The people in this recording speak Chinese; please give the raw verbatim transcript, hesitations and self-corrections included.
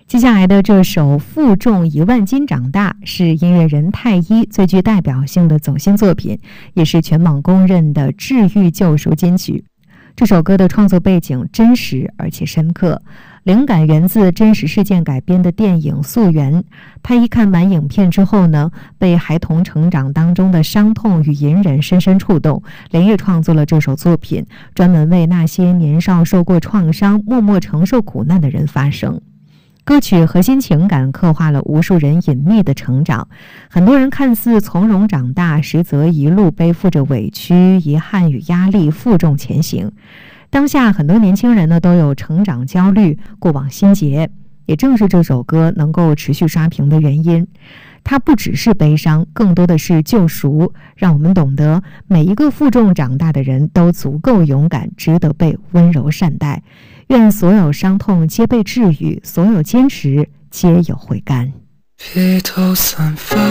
接下来的这首《负重一万斤长大》是音乐人太一最具代表性的走心作品，也是全网公认的治愈救赎金曲。这首歌的创作背景真实而且深刻，灵感源自真实事件改编的电影《溯源》。太一看完影片之后呢，被孩童成长当中的伤痛与隐忍深深触动，连夜创作了这首作品，专门为那些年少受过创伤、默默承受苦难的人发声。歌曲核心情感刻画了无数人隐秘的成长，很多人看似从容长大，实则一路背负着委屈、遗憾与压力，负重前行。当下很多年轻人呢都有成长焦虑、过往心结，也正是这首歌能够持续刷屏的原因。它不只是悲伤，更多的是救赎，让我们懂得每一个负重长大的人都足够勇敢，值得被温柔善待。愿所有伤痛皆被治愈，所有坚持皆有回甘。 披头散发